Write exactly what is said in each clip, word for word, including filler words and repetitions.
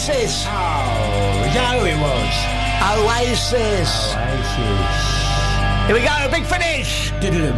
Oasis. Oh, is that who it was? Oasis. Oasis. Here we go, big finish.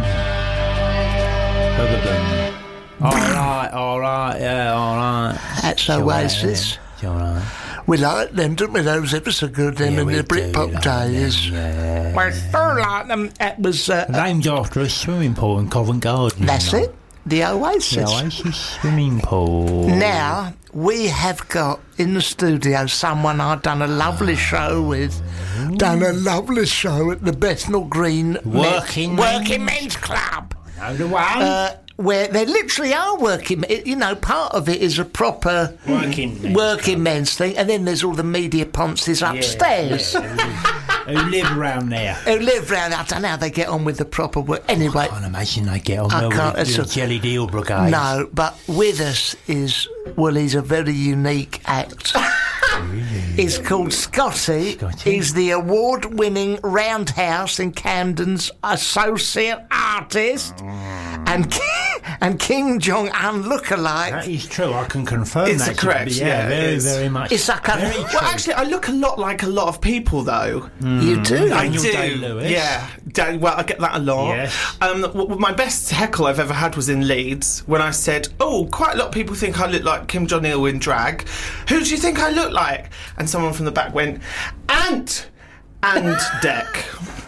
All right, all right, yeah, all right. That's Oasis. It's all right. We like them, don't we? Those ever so good, them Yeah, in we the do Britpop like days. them, yeah. We do like them. It was. Uh, Named after a swimming pool in Covent Garden. that's you know. it. The Oasis. The Oasis swimming pool. Now, we have got in the studio someone I've done a lovely show with. Done a lovely show at the Bethnal Green Working Men- Working Men's- Men's Club. Know the one? Uh, where they literally are working, you know, part of it is a proper Working men's working men's thing, and then there's all the media ponces upstairs Yeah, who, who live around there. who live round. I don't know how they get on with the proper work. Anyway, I can't imagine they get on I well can't- with it's the a- Jelly Deal Brigade. no, but with us is, well, he's a very unique act. He's called Scotty. Scotty. He's the award-winning Roundhouse in Camden's associate artist, and Ki- and King Jong-un lookalike. That is true, I can confirm It's that. correct, Yeah, yeah, it very, is. very much. It's like a- very Well, true. Well, actually, I look a lot like a lot of people, though. You do. I Daniel do. Day-Lewis. Yeah. Da- well, I get that a lot. Yes. Um, w- w- my best heckle I've ever had was in Leeds when I said, "Oh, quite a lot of people think I look like Kim Jong-il in drag. Who do you think I look like?" And someone from the back went, "Ant and Deck."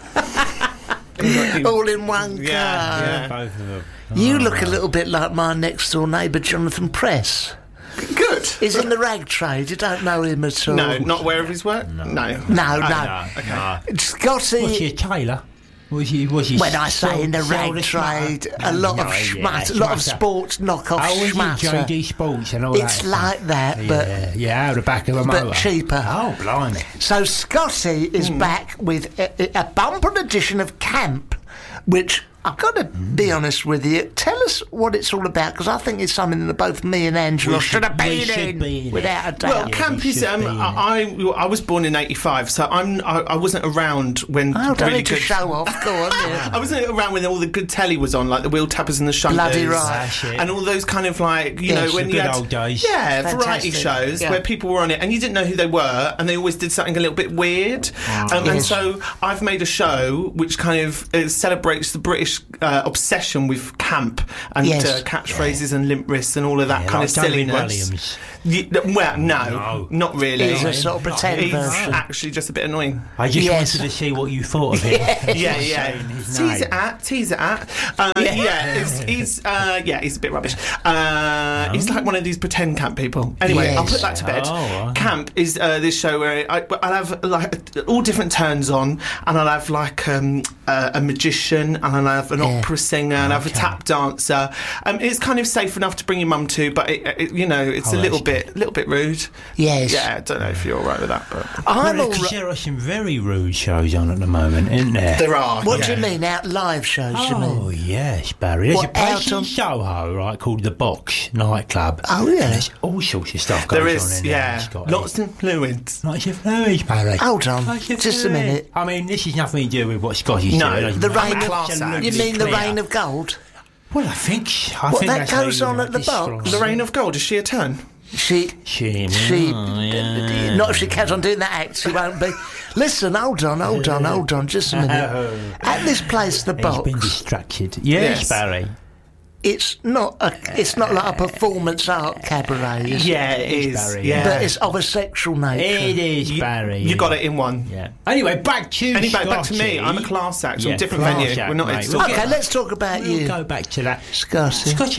All in one car. Yeah, yeah. Both of them. You look a little bit like my next door neighbour, Jonathan Press. Good. He's in the rag trade. You don't know him at all. No, not aware of his work. No. No, no. No, no. Was Scotty. he a tailor? Was he? Was he? When I say in the sold- rag sold a trade, schmutter? a lot of No, yeah, schmutt, a lot of schmutter. sports knockoff Oh, was it J schmutter. D Sports and all It's that? like that, but yeah, yeah, out the back of a but motor. cheaper. Oh, blimey! So Scotty is back with a, a bumper edition of Camp, which I've got to be honest with you. Tell us what it's all about, because I think it's something that both me and Angela We should have we been should in, be in without a it. doubt. Well, Yeah, camp we is. should Um, be in I, I I was born in eighty-five, so I'm I, I wasn't around when oh, don't really need to good. show off. Go on, yeah. I wasn't around when all the good telly was on, like the Wheel Tappers and the Shunters, Bloody right. That's it. and all those kind of like you Yes, know when the you good had old days. yeah variety Fantastic. shows Yeah. where people were on it and you didn't know who they were, and they always did something a little bit weird. Um, And Yes. so I've made a show which kind of uh, celebrates the British uh, obsession with camp and Yes. uh, catchphrases and limp wrists and all of that Yeah, kind like of David silliness. Williams. Ye- well, no, No. not really. He's a sort of pretend He's version. actually just a bit annoying. I just Yes. wanted to see what you thought of him. Yeah, yeah. Saying his Tease name. it at, tease it at. Uh, yeah, it's, he's uh, yeah, he's a bit rubbish. Uh, He's like one of these pretend camp people. Anyway, Yes. I'll put that to bed. Oh, right. Camp is uh, this show where I, I'll have like all different turns on, and I'll have like um, uh, a magician, and I'll have an Yeah. opera singer, and I'll have a Okay. tap dancer. Um, it's kind of safe enough to bring your mum to, but it, it, you know, it's Oh, a little that's bit, little bit rude. Yes. Yeah, I don't know if you're all right with that, but I'm Well, all 'cause right. there are some very rude shows on at the moment, isn't there? there are. What yeah. do you mean, out live shows, you Oh mean? yes, Barry. There's What, a place out in on- Soho, right, called the Box nightclub. Oh, yeah. And there's all sorts of stuff going There on is, in there. yeah, Scotty. lots of fluids. Lots of fluids, Barry. Hold on, Lots of just a fluids. minute. I mean, this is nothing to do with what Scotty's No, doing. The I'm Reign of- absolutely You mean the clear. Reign of Gold? Well, I think. I What, think that that's how goes you on might at the Box? describe The it. Reign of Gold, is she a turn? She, She, she, oh, yeah. not if she carries on doing that act, she won't be. Listen, hold on, hold on, hold on, just a minute. At this place, the He's Box, been distracted. Yes, Yes. Barry. it's not a, it's not like a performance art cabaret, is it? Yeah, it It's is. Barry, yeah. But it's of a sexual nature. It is, You- Barry. You got it in one. Yeah. Anyway, back to you, Anyway, back to me. Scotty. I'm a class act. Yeah, I'm a different class venue. act, We're not mate. in We'll Stockport. Okay, let's talk about We'll you, go back to that. Scotty. Scotty,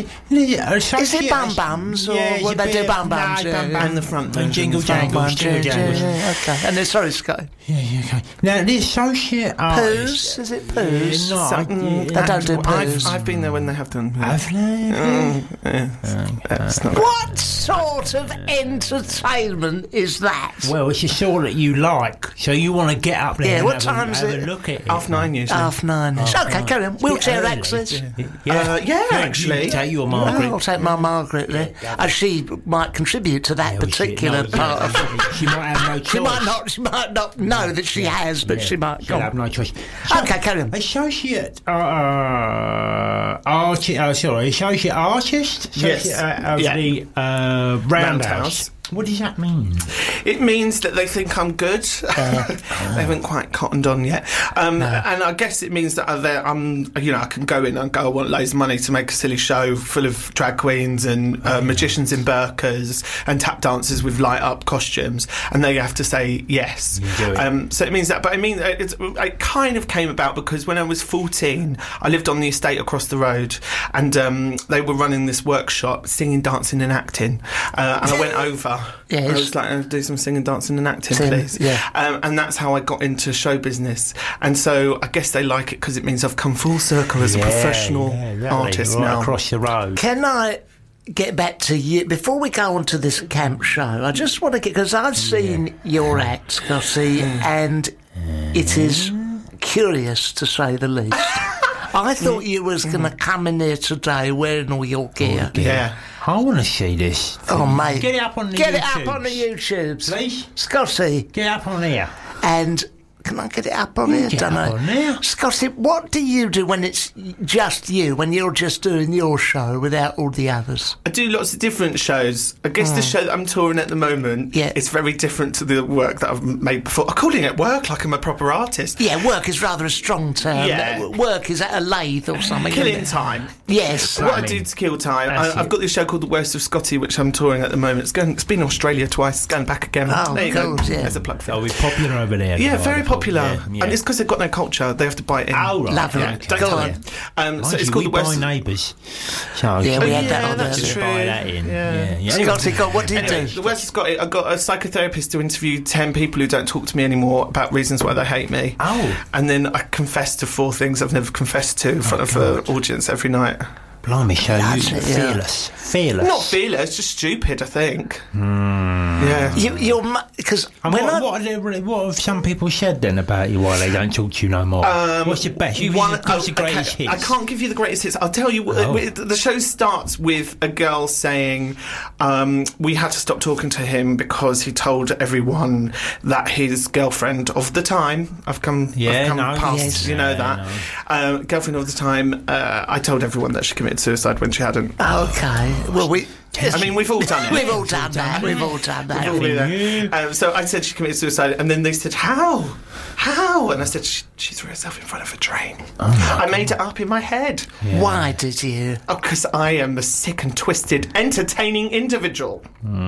Is it bum bums, or yeah, what it's a they do bit bum of- bums? no, Yeah, bum yeah. bum. And the front And jingle and the front. jangles, Bum, jingle yeah, jangles. yeah, yeah, okay. And then, sorry, Scotty. Yeah, yeah, okay. Now, the associate artist... Poos? Is it poos? Yeah, no, Something- yeah. They don't do I've, poos. I've been there when they have done. Have they? That's not What sort of entertainment is that? Well, it's a sort that you like, so you want to get up there Yeah, and what have, time a, is have it? a look at it. half nine usually. Half nine. Okay, carry on. Wheelchair Early. access. Yeah, Uh, yeah, You actually. take your Oh, Margaret. I'll take my Margaret there. Uh, she might contribute to that Yeah, well, she- particular no, part yeah, of it. She might have no choice. She might not. She might not know that she has, but she might. She'll Go have on. no choice. Okay, carry on. Associate, uh, uh, arti- uh, sorry, associate artist, Yes. associate, uh, of Yeah. the uh, Roundhouse. Roundhouse. What does that mean? It means that they think I'm good. Uh, They haven't quite cottoned on yet. Um, No. And I guess it means that I'm, you know, I can go in and go, I want loads of money to make a silly show full of drag queens and uh, magicians in burqas and tap dancers with light up costumes, and they have to say yes. You do it. Um, so it means that, but I mean, it's, it kind of came about because when I was fourteen, I lived on the estate across the road, and um, they were running this workshop, singing, dancing, and acting. Uh, and I went over. Yes. I was like, I'll do some singing, dancing, and acting, Sing, please. yeah. Um, and that's how I got into show business. And so I guess they like it because it means I've come full circle as a professional yeah, exactly. artist right now. across the road. Can I get back to you before we go on to this camp show? I just want to get, because I've seen your act, Scotty, and it is curious to say the least. I thought you was going to come in here today wearing all your gear. Yeah. I want to see this. Oh, mate. Get it up on the Get it YouTubes. up on the YouTubes. Please? Scotty, Get it up on here. and can I get it up on here? Get Don't up I? on there. Scotty, what do you do when it's just you, when you're just doing your show without all the others? I do lots of different shows. I guess the show that I'm touring at the moment Yeah. is very different to the work that I've made before. I'm calling it work like I'm a proper artist. Yeah, work is rather a strong term. Yeah. Work is at a lathe or something. Killing isn't it? time. Yes. What I Planning. do to kill time. That's I, I've it. got this show called The Worst of Scotty, which I'm touring at the moment. It's going. It's been in Australia twice. It's going back again. Oh, there you good, go. yeah. There's a plug for Oh, it. it's popular over there. Yeah, the very article. popular. Yeah, yeah. And it's because they've got no culture. They have to buy it in. Oh, right. Lovely. Yeah, Don't Go tell on. you. Um, so Mind it's you, called we The Worst. buy neighbours. So Yeah, we Oh, had yeah, that on that's there. true. buy that in. Yeah. Yeah, yeah. Anyway. Scotty, God, what do you Anyway, do? the West has got it. I've got a psychotherapist to interview ten people who don't talk to me anymore about reasons why they hate me. Oh. And then I confess to four things I've never confessed to in front of an audience every night. Blimey, so you That's it, yeah. fearless. Fearless. Not fearless, just stupid, I think. Yeah. You, you're because And when what, I what, are they, what have some people said then about you why they don't talk to you no more? Um, what's your best? You, One- what's the oh, greatest okay, hits? I can't give you the greatest hits. I'll tell you. Oh. uh, The show starts with a girl saying um, we had to stop talking to him because he told everyone that his girlfriend of the time. I've come. Yeah, I've come no, past. yes. You know Yeah, that. Um, girlfriend of the time. Uh, I told everyone that she committed suicide when she hadn't. okay, well we. I mean, we've all done it. We've all done that. We've all done We've all that. been you. there. Um, so I said she committed suicide, and then they said, "How? How?" And I said, "She, she threw herself in front of a train." I made it up in my head. Why did you? Oh, because I am the sick and twisted, entertaining individual.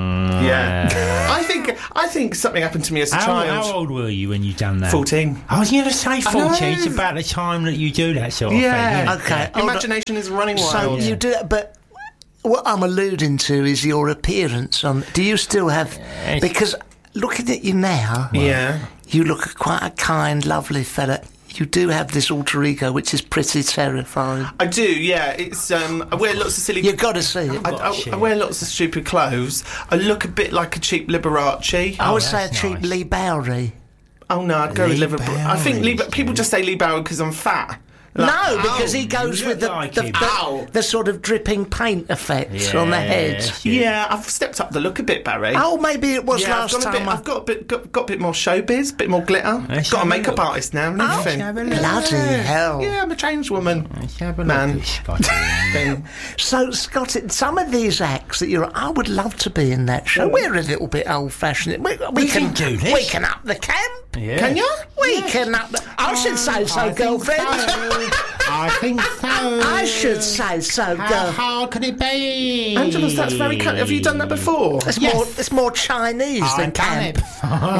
Yeah, I think I think something happened to me as a How, child. how old were you when you done that? Fourteen. I was going to say fourteen. It's know. about the time that you do that sort of Yeah. thing. isn't it? Okay. hold on. Imagination is running So wild. you do that, but what I'm alluding to is your appearance on. Do you still have? Yes. Because looking at you now, Yeah. you look quite a kind, lovely fella. You do have this alter ego, which is pretty terrifying. I do. Yeah, it's um. I wear lots of silly. You've got to see it. I, I, I wear lots of stupid clothes. I look a bit like a cheap Liberace. I would Oh, say a that's cheap nice. Lee Bowery. Oh no, I'd go Lee with Liverpool. I think Lee, Bowery's people good. just say Lee Bowery because I'm fat. Like, No, ow. because he goes you with the, look like the, him. the, Ow. the sort of dripping paint effect on the head. Yes, Yeah, I've stepped up the look a bit, Barry. Oh, maybe it was yeah, last I've got time. a bit, I- I've got a bit, got, got a bit more showbiz, a bit more glitter. Let's got a have a makeup look. artist now and Oh, everything. have a look. Bloody hell. Yeah, I'm a changed woman. Let's have a Man. look at Scotty. Thing. So, Scott, some of these acts that you're, I would love to be in that show. We're a little bit old-fashioned. We, we, We can, can do this. We can up the camp. Yeah. Can you? We can up the. I should say so, I think girlfriend. so. I think so. I should say so, How girl. hard can it be? Angela, that's very kind. Have you done that before? It's Yes. more. It's more Chinese than I've done camp.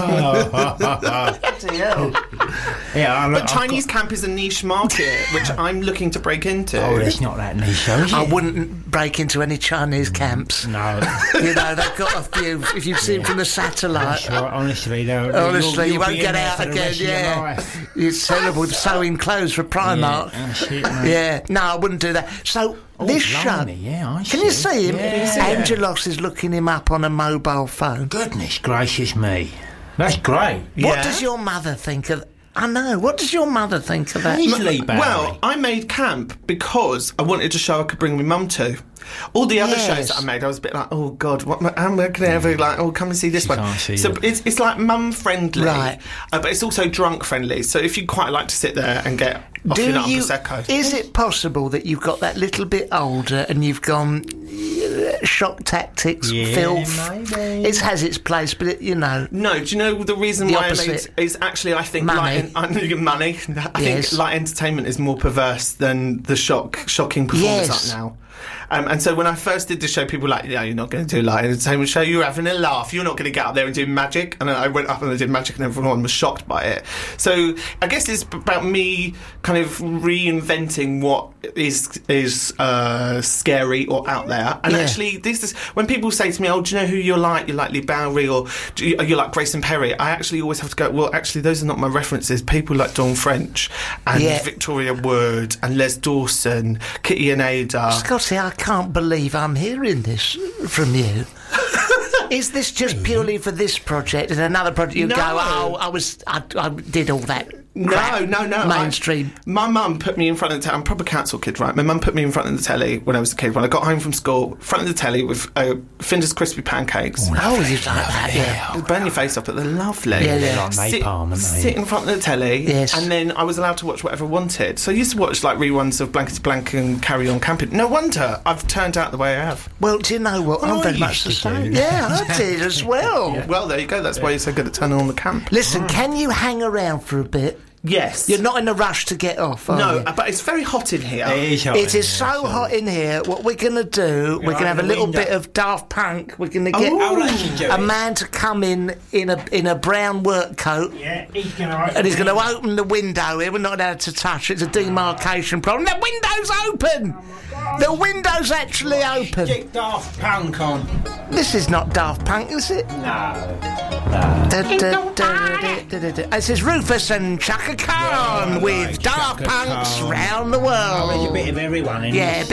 it. Yeah, I But Chinese camp is a niche market, which I'm looking to break into. Oh, it's not that niche, though, is it? I wouldn't break into any Chinese camps. No. You know, they've got a few. If you've seen from the satellite. Sure, honestly, though. Honestly, you'll, you won't be get in there out for the again. rest of your Yeah, life. it's terrible. Sewing clothes for Primark. Yeah, that's it, mate. Yeah, no, I wouldn't do that. So Oh, this blimey, show, yeah, I can you see him? Yeah. Can you see it? Angelos is looking him up on a mobile phone. Goodness gracious me. That's great. What Yeah. does your mother think of? I know. What does your mother think of that? Easily, Barry. Well, I made camp because I wanted a show I could bring my mum to. All the other Yes. shows that I made, I was a bit like, oh God, what am I going to ever like? Oh, come and see this She one. can't see so you. it's it's like mum friendly, Right. uh, but it's also drunk friendly. So if you quite like to sit there and get off Do your nut on you? prosecco, Is it possible that you've got that little bit older and you've gone uh, shock tactics, Yeah, filth? maybe. It has its place, but it, you know. No, do you know the reason The why I opposite. made is actually I think Money. light en- money. I Yes. think light entertainment is more perverse than the shock shocking performers Yes. up now. Um, and so when I first did the show, people were like, "Yeah, you're not going to do a light entertainment show. You're having a laugh. You're not going to get up there and do magic." And I went up and I did magic, and everyone was shocked by it. So I guess it's about me kind of reinventing what is is uh, scary or out there. And Yeah. actually, this is when people say to me, "Oh, do you know who you're like? You're like Lee Bowery, or do you, you're like Grayson Perry." I actually always have to go, well, actually, those are not my references. People like Dawn French and Yeah. Victoria Wood and Les Dawson, Kitty and Ada. Scotty, I can't believe I'm hearing this from you. Is this just purely for this project and another project? You No. go, oh, I was, I, I did all that. No, crap, no, no. Mainstream. I, my mum put me in front of the telly. I'm a proper council kid, right? My mum put me in front of the telly when I was a kid. When I got home from school, front of the telly with uh, Finder's crispy pancakes. Oh, you like that, yeah. You burn your face off, but they're lovely. Yeah, yeah. Like Sit, napalm, aren't they? sit in front of the telly, Yes. and then I was allowed to watch whatever I wanted. So I used to watch like reruns of Blankety Blank and Carry On Camping. No wonder I've turned out the way I have. Well, do you know what? I'm I very used much the to same. do. Yeah, I did as well. Well, there you go. That's why you're so good at turning on the camp. Listen, can you hang around for a bit? Yes. You're not in a rush to get off, are No, you? uh, but it's very hot in here. It is hot It in is here, so hot in here. What we're going to do, we're going to have a open the little window. bit of Daft Punk. We're going to get Oh, like you do a it. man to come in in a in a brown work coat. Yeah, he's going to And he's going to open the window here. We're not allowed to touch it. It's a demarcation problem. The window's open! The window's actually open. Stick Daft Punk on. This is not Daft Punk, is it? No. Da, da, da, da, da, da, da. This is Rufus and Chaka Khan Yeah, I with like Daft Chaka Punks Khan. round the Oh, there's a world. bit of everyone in Yeah, a this.